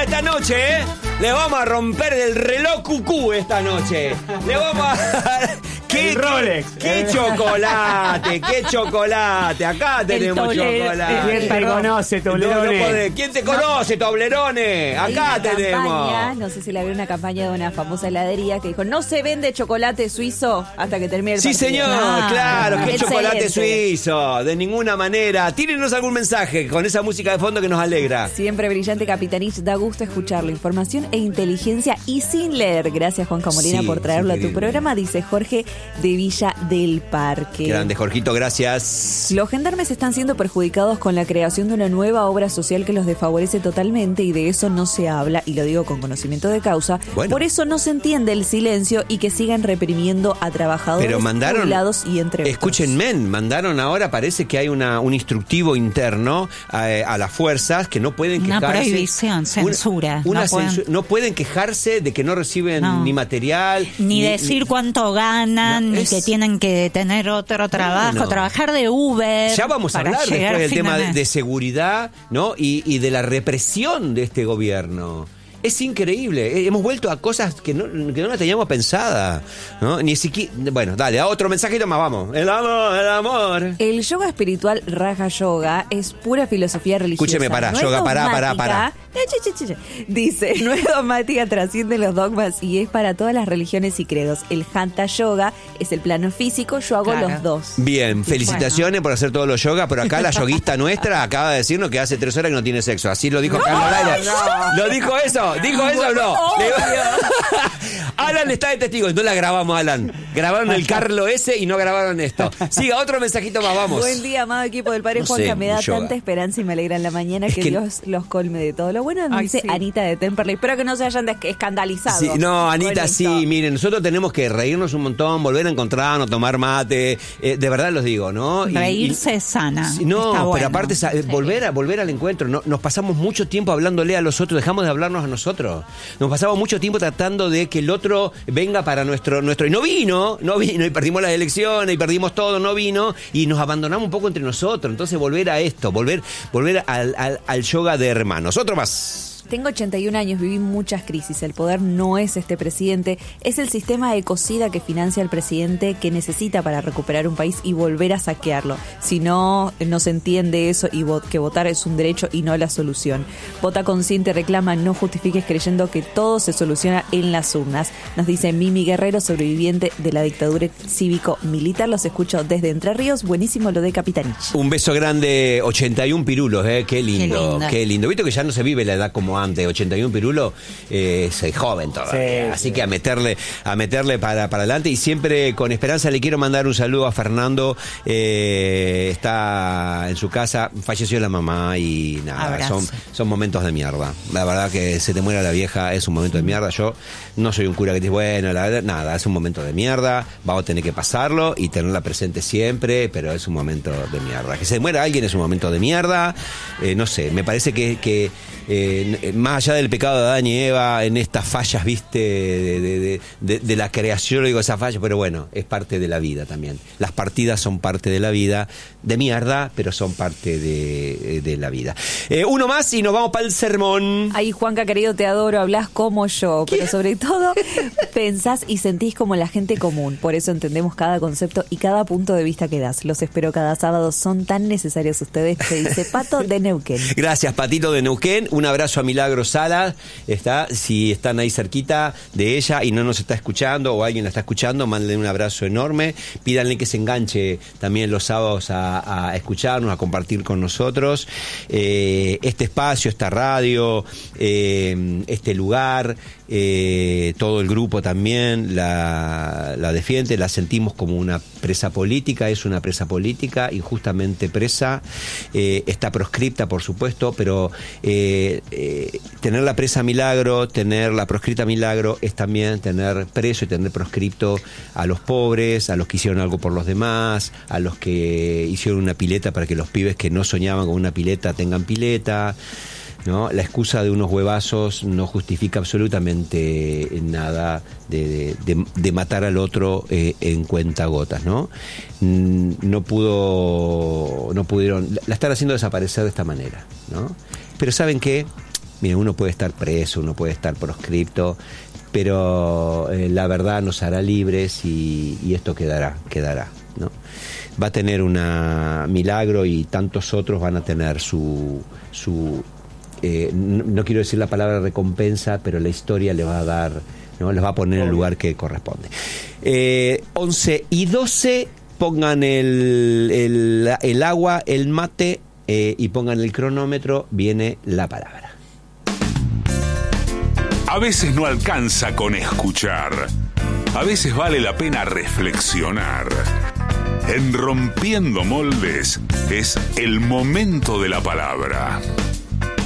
esta noche, le vamos a romper el reloj cucú esta noche. Le vamos a... ¿Qué Rolex? ¡Qué chocolate! ¡Qué chocolate! Acá tenemos chocolate. ¿Quién te conoce, Toblerone? ¿Quién te conoce, Toblerone? Acá tenemos. Campaña, no sé si la vio, una campaña de una famosa heladería que dijo: no se vende chocolate suizo hasta que termine el partido. Sí, señor, claro, qué excelente. chocolate suizo. De ninguna manera. Tírenos algún mensaje con esa música de fondo que nos alegra. Siempre brillante, Capitanich. Da gusto escucharlo. Información e inteligencia y sin leer. Gracias, Juanca Molina, Sí, por traerlo a tu increíble. programa, dice Jorge de Villa del Parque. Grande, Jorgito, gracias. Los gendarmes están siendo perjudicados con la creación de una nueva obra social que los desfavorece totalmente, y de eso no se habla, y lo digo con conocimiento de causa. Bueno. Por eso no se entiende el silencio y que sigan reprimiendo a trabajadores Pero mandaron, jubilados y entre otros. escúchenme, mandaron ahora, parece que hay un instructivo interno a las fuerzas que no pueden Una quejarse. prohibición, censura. No pueden quejarse de que no reciben ni material. Ni decir cuánto ganan, ni que tienen que tener otro trabajo, trabajar de Uber. Ya vamos a para hablar llegar después del a fin tema de mes. de seguridad, ¿no? Y de la represión de este gobierno. Es increíble, hemos vuelto a cosas que no las teníamos pensadas, ¿no? Ni siquiera... Bueno, dale, a otro mensajito más, vamos. El amor, el amor. El yoga espiritual Raja Yoga es pura filosofía religiosa. Escúcheme, pará, No es yoga, pará. dogmática. Dice, no es dogmática, trasciende los dogmas y es para todas las religiones y credos. El Hatha Yoga es el plano físico, yo hago Claro. los dos. Bien, felicitaciones por hacer todos los yoga, pero acá la yoguista nuestra acaba de decirnos que hace 3 horas que no tiene sexo. Así lo dijo Carlos Laira. ¿Lo dijo eso? ¿Dijo eso o no? Alan está de testigo. No la grabamos, Alan. Grabaron el Carlo ese y no grabaron esto. Siga, otro mensajito más, vamos. Buen día, amado equipo del Padre No Juanca. sé, Me da yoga. tanta esperanza y me alegra en la mañana Es que que- Dios los colme de todo lo bueno. Nos Ay, dice sí. Anita de Temperley. Espero que no se hayan escandalizado. Sí, no, con Anita, esto. sí, miren, nosotros tenemos que reírnos un montón, volver a encontrarnos, tomar mate, de verdad los digo, ¿no? Reírse es sana. Sí, no, Está pero bueno. aparte volver al encuentro. No, nos pasamos mucho tiempo hablándole a los otros, dejamos de hablarnos a nosotros. Nos pasamos mucho tiempo tratando de que el otro venga para nuestro y no vino, y perdimos las elecciones, y perdimos todo, no vino, y nos abandonamos un poco entre nosotros. Entonces volver a esto, volver al yoga de hermanos. Otro más. Tengo 81 años, viví muchas crisis. El poder no es este presidente, es el sistema ecocida que financia al presidente, que necesita para recuperar un país y volver a saquearlo. Si no, no se entiende eso, y que votar es un derecho y no la solución. Vota consciente, reclama, no justifiques creyendo que todo se soluciona en las urnas. Nos dice Mimi Guerrero, sobreviviente de la dictadura cívico-militar. Los escucho desde Entre Ríos. Buenísimo lo de Capitanich. Un beso grande, 81 pirulos, qué lindo, lindo. qué lindo. Viste que ya no se vive la edad como antes, 81 pirulos, soy joven todavía, Sí, así sí. que a meterle para adelante, y siempre con esperanza. Le quiero mandar un saludo a Fernando, está en su casa, falleció la mamá y nada, Abrazo. son momentos de mierda. La verdad que se te muera la vieja es un momento de mierda. Yo no soy un cura que te dice, bueno, la verdad, nada, es un momento de mierda, vamos a tener que pasarlo y tenerla presente siempre, pero es un momento de mierda. Que se muera alguien es un momento de mierda, no sé, me parece que más allá del pecado de Adán y Eva, en estas fallas, viste, de la creación, yo digo esas fallas, pero bueno, es parte de la vida también. Las partidas son parte de la vida, de mierda, pero son parte de la vida. Uno más y nos vamos para el sermón. Ay, Juanca, querido, te adoro, hablas como yo, pero sobre todo pensás y sentís como la gente común. Por eso entendemos cada concepto y cada punto de vista que das. Los espero cada sábado, son tan necesarios ustedes, te dice Pato de Neuquén. Gracias, Patito de Neuquén. Un abrazo a Milagro Sala. Si están ahí cerquita de ella y no nos está escuchando, o alguien la está escuchando, mándenle un abrazo enorme. Pídanle que se enganche también los sábados a escucharnos, a compartir con nosotros este espacio, esta radio, este lugar. Todo el grupo también la defiende, la sentimos como una presa política, es una presa política, injustamente presa, está proscripta, por supuesto, pero tener la presa Milagro, tener la proscripta Milagro, es también tener preso y tener proscripto a los pobres, a los que hicieron algo por los demás, a los que hicieron una pileta para que los pibes que no soñaban con una pileta tengan pileta, ¿no? La excusa de unos huevazos no justifica absolutamente nada de matar al otro en cuentagotas, ¿no? No pudieron, la están haciendo desaparecer de esta manera, ¿no? Pero ¿saben qué? Mira, uno puede estar preso, uno puede estar proscripto, pero la verdad nos hará libres y esto quedará, ¿no? Va a tener una Milagro y tantos otros van a tener su no quiero decir la palabra recompensa, pero la historia le va a dar, ¿no? Les va a poner en el lugar que corresponde. 11:12, pongan el agua, el mate y pongan el cronómetro, viene la palabra. A veces no alcanza con escuchar. A veces vale la pena reflexionar. En Rompiendo Moldes es el momento de la palabra.